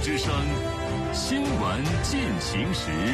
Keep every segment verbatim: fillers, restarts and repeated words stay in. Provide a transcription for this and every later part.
之声新闻进行时。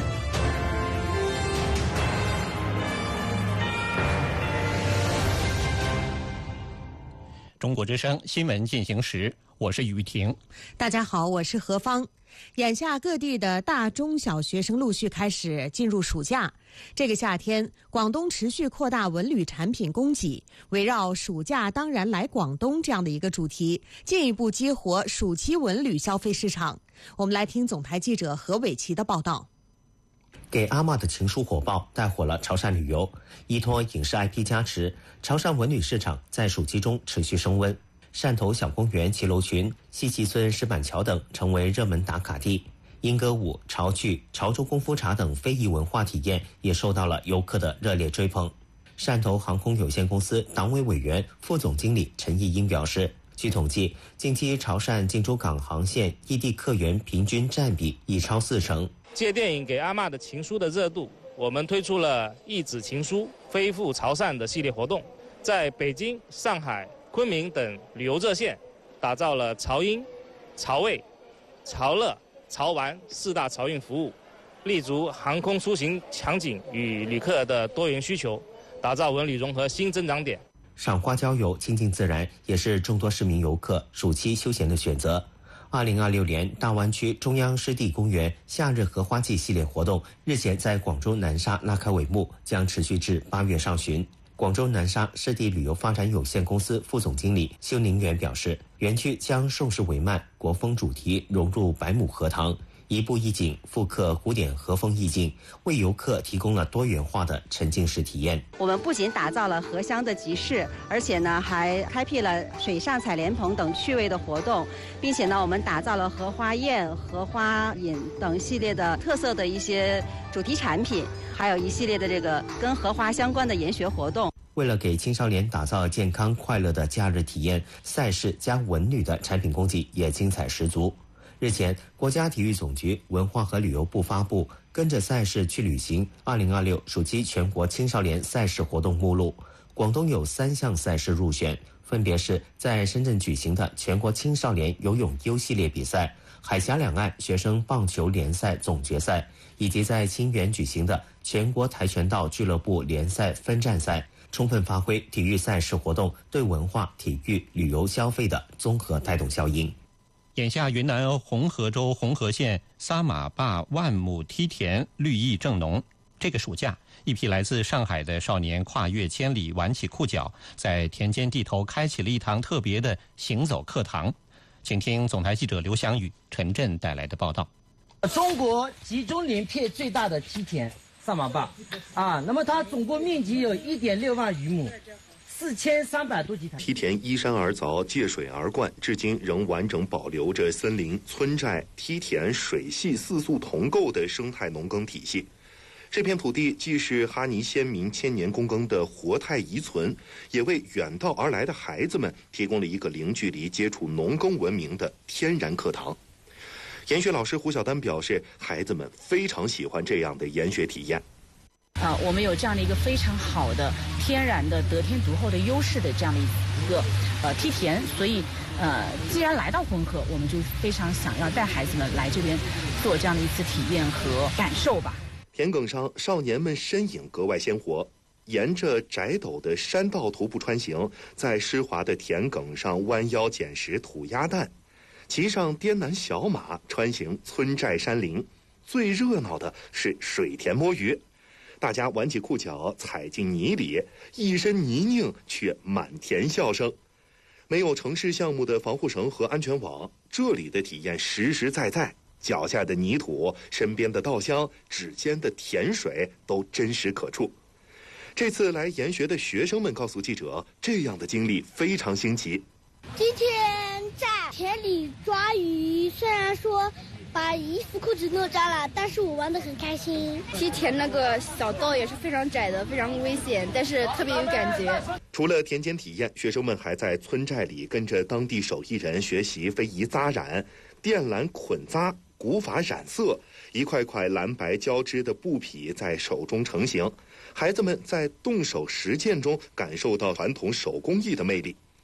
中国之声新闻进行时，我是雨婷。 大家好，我是何芳。眼下各地的大中小学生陆续开始进入暑假。这个夏天，广东持续扩大文旅产品供给，围绕暑假当然来广东这样的一个主题，进一步激活暑期文旅消费市场。我们来听总台记者何伟奇的报道。 给阿嬷的情书火爆，带火了潮汕旅游。依托影视 I P 加持，潮汕文旅市场在暑期中持续升温。汕头小公园、骑楼群、西岐村石板桥等成为热门打卡地。英歌舞、潮剧、潮州功夫茶等非遗文化体验也受到了游客的热烈追捧。汕头航空有限公司党委委员、副总经理陈义英表示，据统计，近期潮汕进出港航线异地客源平均占比已超四成。 借电影《给阿嬷的情书》的热度，我们推出了一纸情书飞赴潮汕的系列活动，在北京、上海、昆明等旅游热线，打造了潮英、潮味、潮乐、潮玩四大潮运服务，立足航空出行场景与旅客的多元需求，打造文旅融合新增长点。 赏花郊游、亲近自然也是众多市民游客暑期休闲的选择。二零二六年大湾区中央湿地公园夏日荷花季系列活动日前在广州南沙拉开帷幕，将持续至八月上旬。广州南沙湿地旅游发展有限公司副总经理修宁远表示，园区将盛世帷幔国风主题融入百亩荷塘，一步一景复刻古典和风意境，为游客提供了多元化的沉浸式体验。 我们不仅打造了荷香的集市，而且呢还开辟了水上采莲棚等趣味的活动，并且呢我们打造了荷花宴、荷花饮等系列的特色的一些主题产品，还有一系列的这个跟荷花相关的研学活动。 为了给青少年打造健康快乐的假日体验，赛事加文旅的产品供给也精彩十足。日前，国家体育总局文化和旅游部发布跟着赛事去旅行二零二六暑期全国青少年赛事活动目录。广东有三项赛事入选，分别是在深圳举行的全国青少年游泳优系列比赛、海峡两岸学生棒球联赛总决赛，以及在清远举行的全国跆拳道俱乐部联赛分站赛，充分发挥体育赛事活动对文化、体育、旅游消费的综合带动效应。 眼下云南红河州红河县撒马坝万亩梯田绿意正浓。这个暑假，一批来自上海的少年跨越千里挽起裤脚，在田间地头开启了一堂特别的行走课堂。请听总台记者刘翔宇、陈震带来的报道。 中国集中连片最大的梯田撒马坝啊，那么它总共面积有 一点六万余亩，四千三百多级台。 梯田依山而凿，借水而灌，至今仍完整保留着森林、村寨、梯田、水系四素同构的生态农耕体系。这片土地既是哈尼先民千年躬耕的活态遗存，也为远道而来的孩子们提供了一个零距离接触农耕文明的天然课堂。研学老师胡小丹表示，孩子们非常喜欢这样的研学体验。 啊，我们有这样的一个非常好的天然的得天独厚的优势的这样的一个呃梯田，所以呃，既然来到红河，我们就非常想要带孩子们来这边做这样的一次体验和感受吧。 田埂上，少年们身影格外鲜活，沿着窄陡的山道徒步穿行，在湿滑的田埂上弯腰捡拾土鸭蛋，骑上滇南小马穿行村寨山林。最热闹的是水田摸鱼，大家挽起裤脚踩进泥里，一身泥泞却满田笑声。没有城市项目的防护绳和安全网，这里的体验实实在在，脚下的泥土、身边的稻香、指尖的甜水都真实可触。这次来研学的学生们告诉记者，这样的经历非常新奇。 今天在田里抓鱼，虽然说把衣服裤子弄脏了，但是我玩得很开心。 梯田那个小道也是非常窄的，非常危险，但是特别有感觉。 除了田间体验，学生们还在村寨里跟着当地手艺人学习非遗扎染、靛蓝捆扎、古法染色，一块块蓝白交织的布匹在手中成型。孩子们在动手实践中感受到传统手工艺的魅力。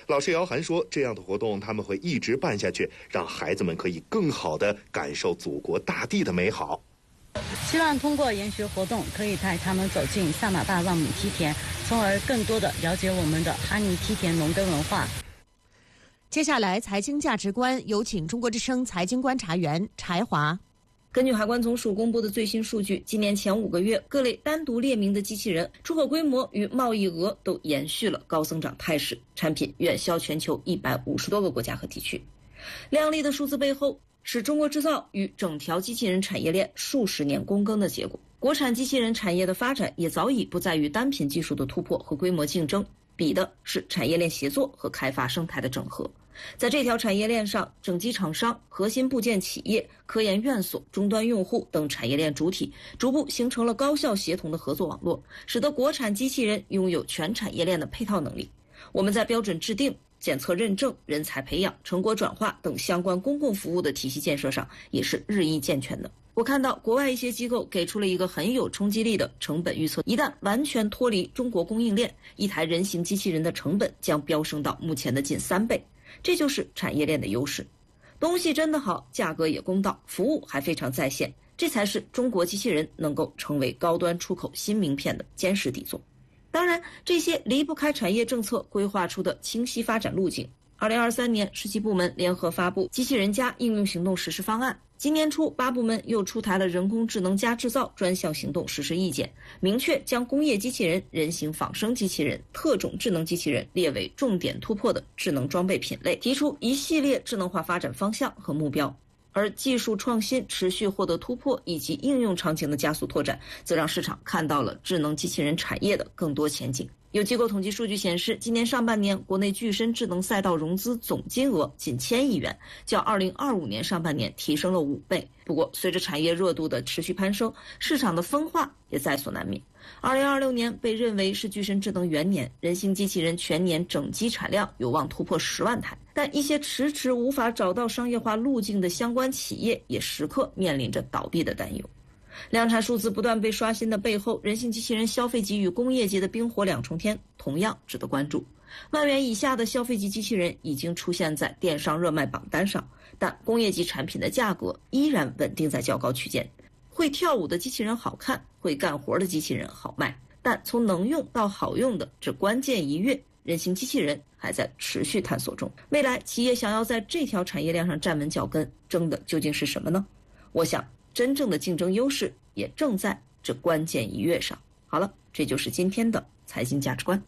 老师姚涵说，这样的活动他们会一直办下去，让孩子们可以更好地感受祖国大地的美好。 希望通过研学活动，可以带他们走进萨马坝万亩梯田，从而更多地了解我们的哈尼梯田农耕文化。 接下来，财经价值观有请中国之声财经观察员柴华。 根据海关总署公布的最新数据，今年前五个月，各类单独列明的机器人出口规模与贸易额都延续了高增长态势，产品远销全球一百五十多个国家和地区。亮丽的数字背后，是中国制造与整条机器人产业链数十年躬耕的结果。国产机器人产业的发展也早已不在于单品技术的突破和规模竞争，比的是产业链协作和开发生态的整合。在这条产业链上，整机厂商、核心部件企业、科研院所、终端用户等产业链主体逐步形成了高效协同的合作网络，使得国产机器人拥有全产业链的配套能力。我们在标准制定、检测认证、人才培养、成果转化等相关公共服务的体系建设上也是日益健全的。我看到国外一些机构给出了一个很有冲击力的成本预测，一旦完全脱离中国供应链，一台人形机器人的成本将飙升到目前的近三倍。这就是产业链的优势，东西真的好，价格也公道，服务还非常在线，这才是中国机器人能够成为高端出口新名片的坚实底座。当然，这些离不开产业政策规划出的清晰发展路径。二零二三年，十七部门联合发布《机器人加应用行动实施方案》。今年初，八部门又出台了人工智能加制造专项行动实施意见，明确将工业机器人、人形仿生机器人、特种智能机器人列为重点突破的智能装备品类，提出一系列智能化发展方向和目标。而技术创新持续获得突破以及应用场景的加速拓展，则让市场看到了智能机器人产业的更多前景。有机构统计数据显示，今年上半年国内具身智能赛道融资总金额近千亿元，较二零二五年上半年提升了五倍。不过，随着产业热度的持续攀升，市场的分化也在所难免。二零二六年被认为是具身智能元年，人形机器人全年整机产量有望突破十万台，但一些迟迟无法找到商业化路径的相关企业也时刻面临着倒闭的担忧。量产数字不断被刷新的背后，人形机器人消费级与工业级的冰火两重天同样值得关注。万元以下的消费级机器人已经出现在电商热卖榜单上，但工业级产品的价格依然稳定在较高区间。会跳舞的机器人好看，会干活的机器人好卖，但从能用到好用的这关键一跃，人形机器人还在持续探索中。未来企业想要在这条产业链上站稳脚跟，争的究竟是什么呢？我想真正的竞争优势也正在这关键一跃上。好了，这就是今天的财经价值观。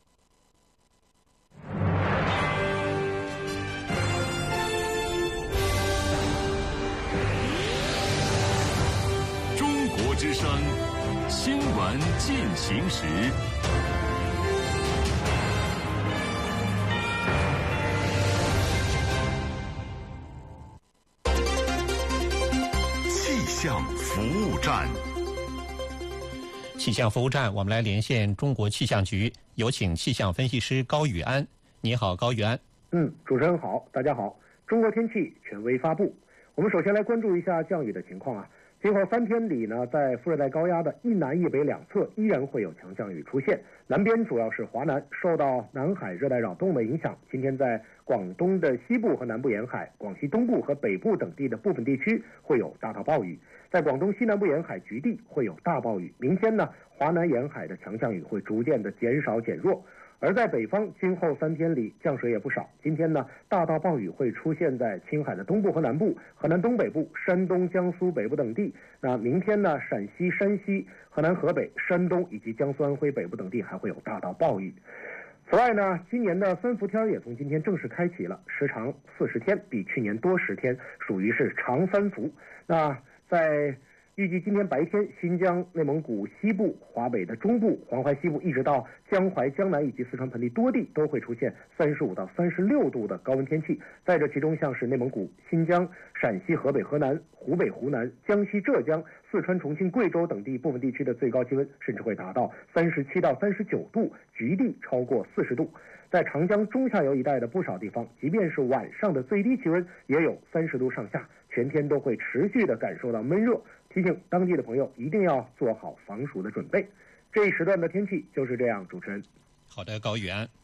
中国之声新闻进行时。 气象服务站， 气象服务站，我们来连线中国气象局，有请气象分析师高宇安。你好，高宇安。 嗯，主持人好，大家好。中国天气权威发布，我们首先来关注一下降雨的情况啊。今后三天里呢，在副热带高压的一南一北两侧依然会有强降雨出现，南边主要是华南，受到南海热带扰动的影响，今天在广东的西部和南部沿海、广西东部和北部等地的部分地区会有大到暴雨，在广东西南部沿海局地会有大暴雨。明天呢，华南沿海的强降雨会逐渐的减少减弱。而在北方，今后三天里降水也不少。今天呢，大到暴雨会出现在青海的东部和南部、河南东北部、山东、江苏北部等地。那明天呢，陕西、山西、河南、河北、山东以及江苏、安徽北部等地还会有大到暴雨。此外呢，今年的三伏天也从今天正式开启了，时长四十天，比去年多十天，属于是长三伏。那在预计今天白天，新疆、内蒙古西部、华北的中部、黄淮西部，一直到江淮、江南以及四川盆地多地都会出现三十五到三十六度的高温天气。在这其中，像是内蒙古、新疆、陕西、河北、河南、湖北、湖南、江西、浙江、四川、重庆、贵州等地部分地区的最高气温甚至会达到三十七到三十九度，局地超过四十度。在长江中下游一带的不少地方，即便是晚上的最低气温也有三十度上下，全天都会持续的感受到闷热。提醒当地的朋友一定要做好防暑的准备。这一时段的天气就是这样，主持人。 好的，高宇安。